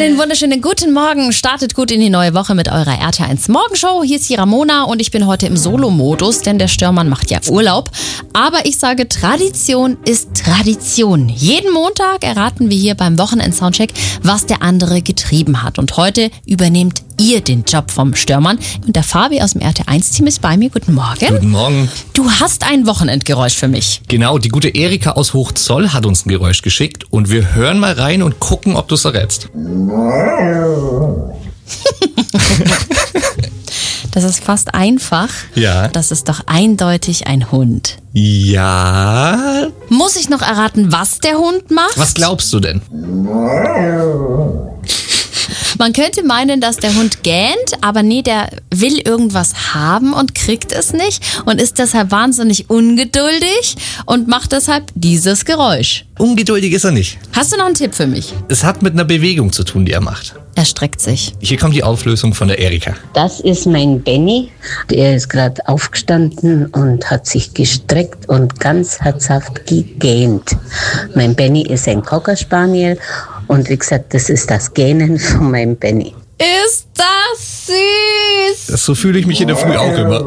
Einen wunderschönen guten Morgen. Startet gut in die neue Woche mit eurer RT1 Morgenshow. Hier ist die Ramona und ich bin heute im Solo-Modus, denn der Störmann macht ja Urlaub. Aber ich sage, Tradition ist Tradition. Jeden Montag erraten wir hier beim Wochenend-Soundcheck, was der andere getrieben hat. Und heute übernehmt ihr den Job vom Störmann. Und der Fabi aus dem RT1-Team ist bei mir. Guten Morgen. Guten Morgen. Du hast ein Wochenendgeräusch für mich. Genau, die gute Erika aus Hochzoll hat uns ein Geräusch geschickt und wir hören mal rein und gucken, ob du es errätst. Das ist fast einfach. Ja. Das ist doch eindeutig ein Hund. Ja. Muss ich noch erraten, was der Hund macht? Was glaubst du denn? Man könnte meinen, dass der Hund gähnt, aber nee, der will irgendwas haben und kriegt es nicht und ist deshalb wahnsinnig ungeduldig und macht deshalb dieses Geräusch. Ungeduldig ist er nicht. Hast du noch einen Tipp für mich? Es hat mit einer Bewegung zu tun, die er macht. Er streckt sich. Hier kommt die Auflösung von der Erika. Das ist mein Benny. Der ist gerade aufgestanden und hat sich gestreckt und ganz herzhaft gegähnt. Mein Benny ist ein Cocker Spaniel und wie gesagt, das ist das Gähnen von meinem Benny. Ist das süß! So fühle ich mich in der Früh auch immer.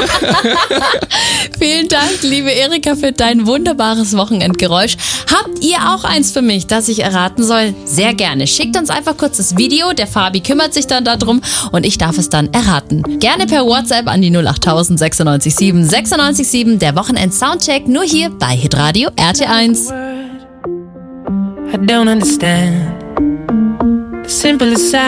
Vielen Dank, liebe Erika, für dein wunderbares Wochenendgeräusch. Habt ihr auch eins für mich, das ich erraten soll? Sehr gerne. Schickt uns einfach kurz das Video, der Fabi kümmert sich dann darum und ich darf es dann erraten. Gerne per WhatsApp an die 08000 96 7 96 7, der Wochenend-Soundcheck, nur hier bei Hitradio RT1. I don't understand the simplest